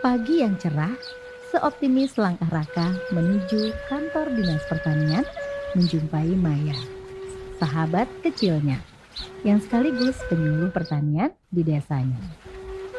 Pagi yang cerah, seoptimis langkah Raka menuju kantor dinas pertanian menjumpai Maya, sahabat kecilnya, yang sekaligus penyuluh pertanian di desanya.